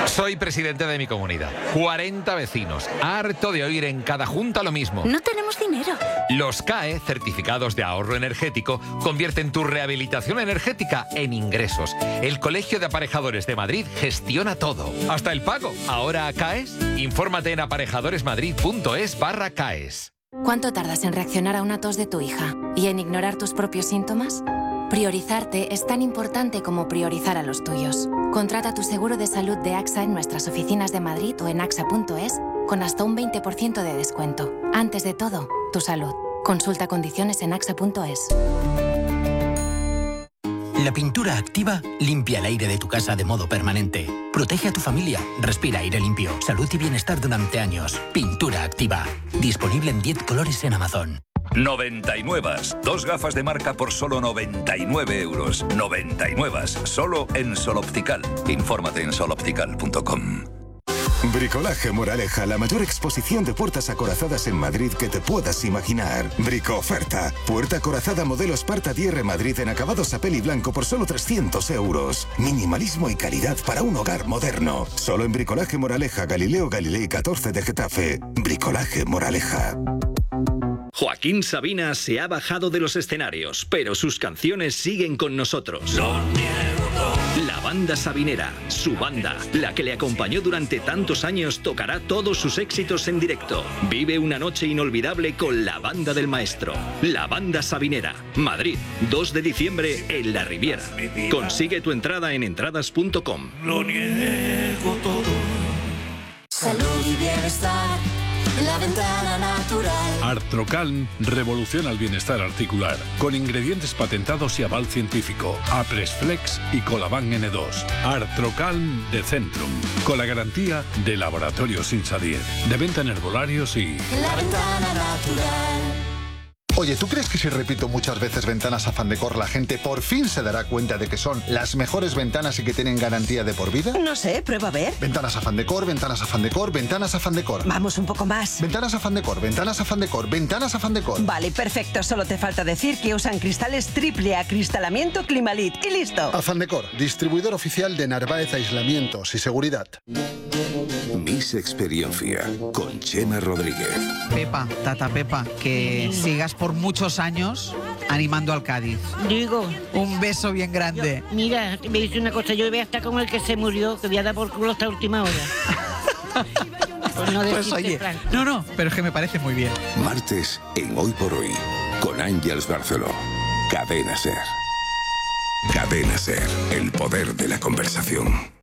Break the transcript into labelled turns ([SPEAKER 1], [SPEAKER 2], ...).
[SPEAKER 1] Soy presidente de mi comunidad. 40 vecinos. Harto de oír en cada junta lo mismo.
[SPEAKER 2] No tenemos dinero.
[SPEAKER 1] Los CAE, certificados de ahorro energético, convierten tu rehabilitación energética en ingresos. El Colegio de Aparejadores de Madrid gestiona todo. Hasta el pago. ¿Ahora CAES? Infórmate en aparejadores.madrid.es/CAES.
[SPEAKER 3] ¿Cuánto tardas en reaccionar a una tos de tu hija y en ignorar tus propios síntomas? Priorizarte es tan importante como priorizar a los tuyos. Contrata tu seguro de salud de AXA en nuestras oficinas de Madrid o en axa.es con hasta un 20% de descuento. Antes de todo, tu salud. Consulta condiciones en axa.es.
[SPEAKER 4] La pintura activa limpia el aire de tu casa de modo permanente. Protege a tu familia. Respira aire limpio. Salud y bienestar durante años. Pintura activa. Disponible en 10 colores en Amazon.
[SPEAKER 5] 99. 2 gafas de marca por solo 99 euros. 99. Solo en Sol Optical. Infórmate en soloptical.com.
[SPEAKER 6] Bricolaje Moraleja, la mayor exposición de puertas acorazadas en Madrid que te puedas imaginar. Brico-oferta. Puerta acorazada modelo Sparta DR Madrid en acabados a peli blanco por solo 300 euros. Minimalismo y calidad para un hogar moderno. Solo en Bricolaje Moraleja, Galileo Galilei 14 de Getafe. Bricolaje Moraleja.
[SPEAKER 7] Joaquín Sabina se ha bajado de los escenarios, pero sus canciones siguen con nosotros. La banda sabinera, su banda, la que le acompañó durante tantos años, tocará todos sus éxitos en directo. Vive una noche inolvidable con la banda del maestro. La banda sabinera, Madrid, 2 de diciembre en La Riviera. Consigue tu entrada en entradas.com.
[SPEAKER 8] Lo niego todo.
[SPEAKER 9] Salud y bienestar. La Ventana Natural.
[SPEAKER 10] Artrocalm revoluciona el bienestar articular con ingredientes patentados y aval científico. Apresflex y Colaban N2. Artrocalm de Centrum, con la garantía de Laboratorios Insadier. De venta en herbolarios y...
[SPEAKER 9] La Ventana Natural.
[SPEAKER 11] Oye, ¿tú crees que si repito muchas veces Ventanas Afán Decor la gente por fin se dará cuenta de que son las mejores ventanas y que tienen garantía de por vida?
[SPEAKER 12] No sé, prueba a ver.
[SPEAKER 11] Ventanas Afán Decor, Ventanas Afán Decor, Ventanas Afán Decor.
[SPEAKER 12] Vamos un poco más.
[SPEAKER 11] Ventanas Afán Decor, Ventanas Afán Decor, Ventanas Afán Decor.
[SPEAKER 12] Vale, perfecto. Solo te falta decir que usan cristales triple acristalamiento Climalit y listo.
[SPEAKER 11] Afán Decor, distribuidor oficial de Narváez Aislamientos y Seguridad.
[SPEAKER 13] Miss Experiencia con Chema Rodríguez.
[SPEAKER 14] Pepa, Tata Pepa, que sigas por muchos años animando al Cádiz.
[SPEAKER 15] Digo.
[SPEAKER 14] Un beso bien grande.
[SPEAKER 15] Mira, me dice una cosa, yo voy a estar como el que se murió, que voy a dar por culo hasta última hora.
[SPEAKER 14] Pues oye, no, pero es que me parece muy bien.
[SPEAKER 13] Martes en Hoy por Hoy, con Ángeles Barceló. Cadena Ser. Cadena Ser, el poder de la conversación.